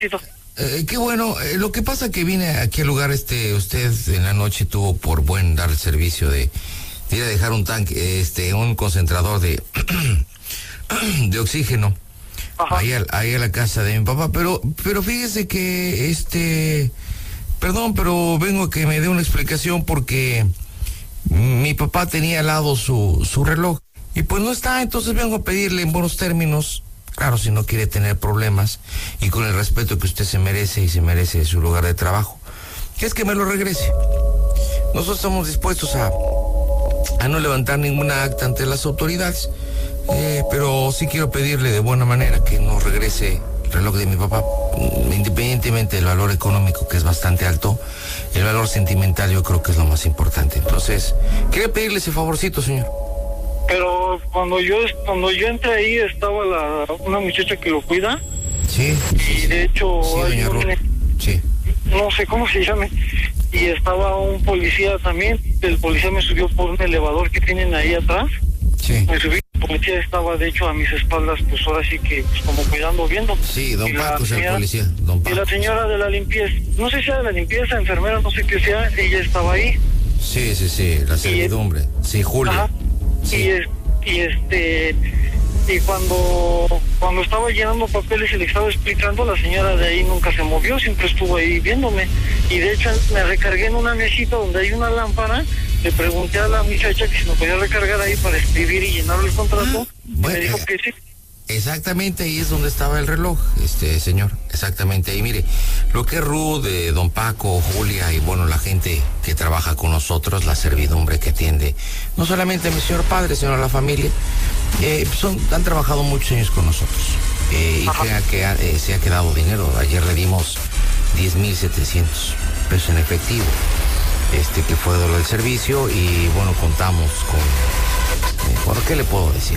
Qué bueno. Lo que pasa que vine aquí al lugar, usted en la noche tuvo por buen dar el servicio de ir a dejar un tanque, un concentrador de de oxígeno. Ajá. Ahí a la casa de mi papá, pero fíjese que perdón, pero vengo a que me dé una explicación porque mi papá tenía al lado su reloj y pues no está, entonces vengo a pedirle en buenos términos, claro, si no quiere tener problemas y con el respeto que usted se merece y se merece su lugar de trabajo, que es que me lo regrese. Nosotros estamos dispuestos a no levantar ninguna acta ante las autoridades, pero sí quiero pedirle de buena manera que nos regrese el reloj de mi papá, independientemente del valor económico, que es bastante alto. El valor sentimental yo creo que es lo más importante. Entonces, quería pedirle ese favorcito, señor. Pero cuando yo entré ahí estaba una muchacha que lo cuida. Sí. Y de hecho, sí, hay doña Ruth. Sí. no sé cómo se llame, y estaba un policía también. El policía me subió por un elevador que tienen ahí atrás. Sí. Me subí, el policía estaba de hecho a mis espaldas, pues ahora sí que pues, como cuidando, viendo. Sí, don Paco es el policía, don Paco. Y la señora de la limpieza, no sé si era de la limpieza, enfermera, no sé qué sea, ella estaba ahí. Sí, la servidumbre. Sí, Julia. Ajá. Sí. Y cuando estaba llenando papeles y le estaba explicando, la señora de ahí nunca se movió, siempre estuvo ahí viéndome. Y de hecho me recargué en una mesita donde hay una lámpara. Le pregunté a la muchacha que si me podía recargar ahí para escribir y llenar el contrato. Bueno, me dijo que sí. Exactamente, ahí es donde estaba el reloj, señor. Exactamente ahí, mire, lo que es Ruth, don Paco, Julia y bueno, la gente que trabaja con nosotros, la servidumbre que atiende, no solamente a mi señor padre, sino a la familia, han trabajado muchos años con nosotros. Y crea que se ha quedado dinero. Ayer le dimos 10,700 pesos en efectivo, que fue del servicio y bueno, contamos con, bueno, ¿qué le puedo decir?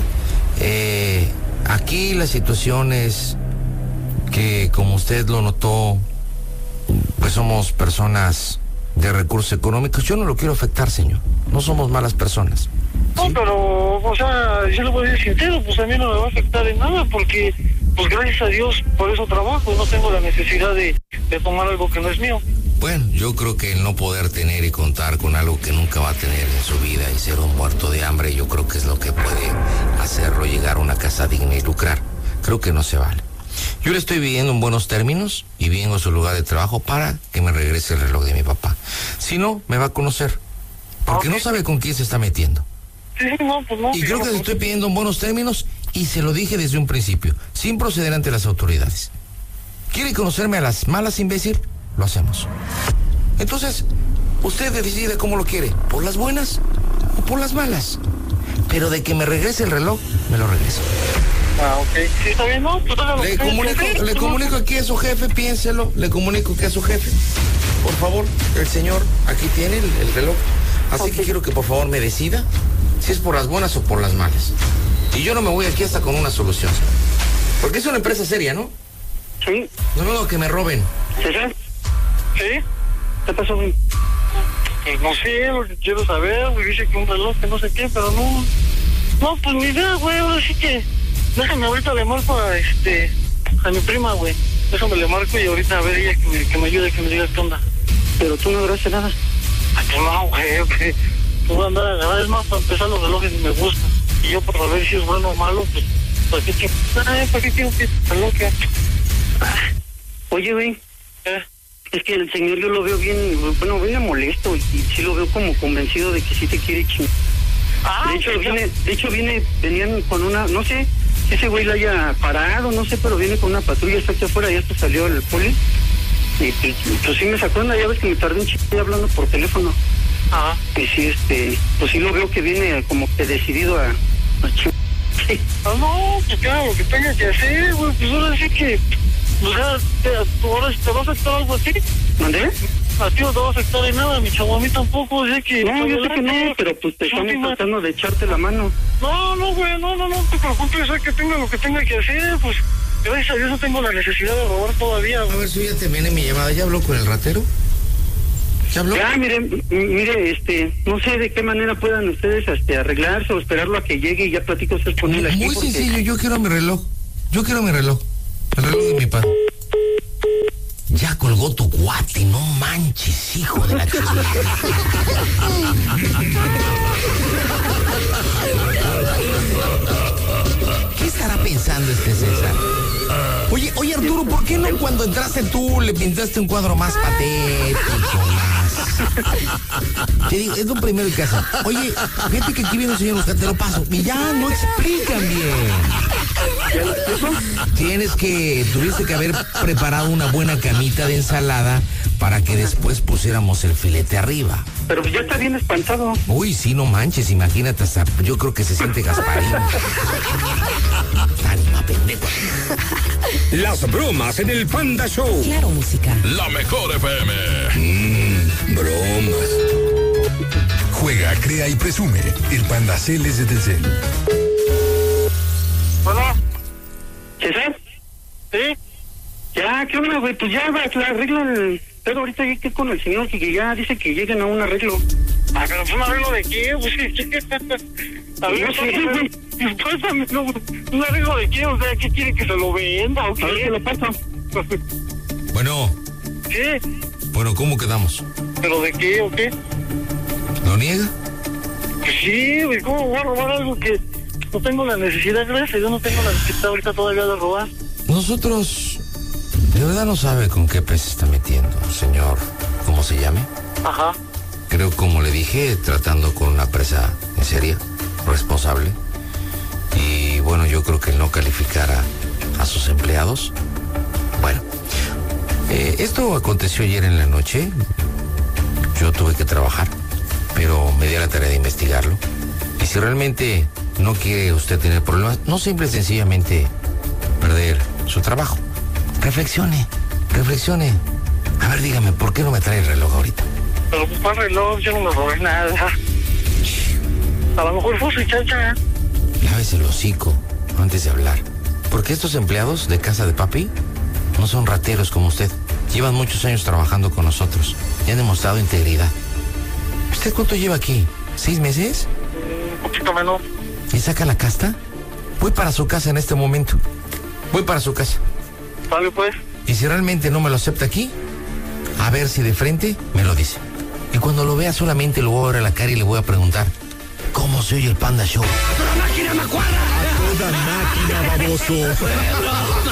Aquí la situación es que, como usted lo notó, pues somos personas de recursos económicos. Yo no lo quiero afectar, señor. No somos malas personas. No, ¿sí? pero, o sea, yo le voy a decir sincero, pues a mí no me va a afectar en nada, porque, pues gracias a Dios, por eso trabajo, no tengo la necesidad de tomar algo que no es mío. Bueno, yo creo que el no poder tener y contar con algo que nunca va a tener en su vida y ser un muerto de hambre, yo creo que es lo que puede hacerlo llegar a una casa digna y lucrar. Creo que no se vale. Yo le estoy viviendo en buenos términos y viendo su lugar de trabajo para que me regrese el reloj de mi papá. Si no, me va a conocer, porque no sabe con quién se está metiendo. Sí, no, pues no. Y creo que le estoy pidiendo en buenos términos y se lo dije desde un principio, sin proceder ante las autoridades. ¿Quiere conocerme a las malas, imbécil? Lo hacemos. Entonces, usted decide cómo lo quiere, por las buenas o por las malas. Pero de que me regrese el reloj, me lo regreso. Ah, ok. Sí, está bien, ¿no? Pues Le comunico aquí a su jefe, piénselo. Le comunico aquí a su jefe. Por favor, el señor aquí tiene el reloj. Así que quiero que por favor me decida si es por las buenas o por las malas. Y yo no me voy aquí hasta con una solución. Porque es una empresa seria, ¿no? Sí. No vengo a que me roben. ¿Sí? ¿Sí? ¿Qué pasó, güey? Pues no sé, lo que quiero saber, güey, dice que un reloj, que no sé qué, pero no... No, pues ni idea, güey, ahora sí que... Déjame ahorita le marco a mi prima, güey. Déjame le marco y ahorita a ver ella que me ayude, que me diga qué onda. Pero tú no agarraste nada. ¿A qué no, güey? Tú vas a andar a agarrar, es más, para empezar los relojes ni me gustan. Y yo por saber si es bueno o malo, pues... ¿Para qué tengo que reloj? Oye, güey. Es que el señor yo lo veo bien, bueno, viene molesto y sí lo veo como convencido de que sí te quiere chingar. Venían con una, no sé, si ese güey la haya parado, no sé, pero viene con una patrulla, está aquí afuera, ya hasta salió el poli. Y pues sí me sacó onda, ya ves que me tardé un chico hablando por teléfono. Ajá. Y sí, pues sí lo veo que viene como que decidido a chingar. Sí. No, pues claro, lo que tenga que hacer, güey, pues ahora sí que... O sea, ahora te va a afectar algo así. ¿Mandé? A ti no te va a afectar de nada, mi chavo, a mí tampoco, o sea que... No, yo sé que no, pero pues te estamos tratando de echarte la mano. No, güey, no te preocupes, o sea que tenga lo que tenga que hacer, pues... Gracias a Dios no tengo la necesidad de robar todavía, güey. A ver, si ya terminé mi llamada, ¿ya habló con el ratero? ¿Ya habló? Ya, mire, no sé de qué manera puedan ustedes arreglarse o esperarlo a que llegue y ya platico usted con él aquí. Muy sencillo, yo quiero mi reloj. El reloj de mi padre. colgó tu cuate, no manches, hijo de la chingada. ¿Qué estará pensando este César? Oye Arturo, ¿por qué no cuando entraste tú le pintaste un cuadro más patético, más? Te digo, es lo primero que hacen. Oye, fíjate que aquí viene un señor, te lo paso. Y ya, no explican bien. Tuviste que haber preparado una buena camita de ensalada para que después pusiéramos el filete arriba. Pero ya está bien espantado. Uy, sí, no manches, imagínate, hasta yo creo que se siente Gasparín. Ánima, pendejo. Las bromas en el Panda Show. Claro, música. La mejor FM. Bromas. Juega, crea y presume. El Panda Cel es de Telcel. Hola. ¿César? ¿Sí? Ya, ¿qué onda, güey? Pues ya arregla el... Pero ahorita ya que con el señor que ya dice que lleguen a un arreglo. Ah, pero ¿un arreglo de qué? Pues, a ver, No sé, güey. Pásame, no, ¿un arreglo de qué? O sea, ¿qué quiere, que se lo venda o qué? A ver, se lo paso. Bueno, ¿Qué? ¿cómo quedamos? ¿Pero de qué o qué? ¿Lo niega? Pues sí, güey, ¿cómo voy a robar algo que no tengo la necesidad? Gracias, yo no tengo la necesidad ahorita todavía de robar. Nosotros, de verdad no sabe con qué pez se está metiendo, señor, ¿cómo se llame? Ajá. Creo, como le dije, tratando con una empresa en serio, responsable. Y bueno, yo creo que el no calificar a sus empleados. Bueno, esto aconteció ayer en la noche. Yo tuve que trabajar, pero me di a la tarea de investigarlo. Y si realmente no quiere usted tener problemas, no simple y sencillamente perder su trabajo. Reflexione. A ver, dígame, ¿por qué no me trae el reloj ahorita? Pero pues para el reloj, yo no me robé nada. A lo mejor fue su chacha. Lávese el hocico antes de hablar. Porque estos empleados de casa de papi no son rateros como usted. Llevan muchos años trabajando con nosotros y han demostrado integridad. ¿Usted cuánto lleva aquí? ¿6 meses? Un poquito menos. ¿Y saca la casta? Voy para su casa en este momento. Voy para su casa. ¿Sale pues? Y si realmente no me lo acepta aquí, a ver si de frente me lo dice. Y cuando lo vea solamente lo voy a ver a la cara y le voy a preguntar, ¿cómo se oye el Panda Show? ¡A toda máquina, macuarra! Toda máquina, baboso.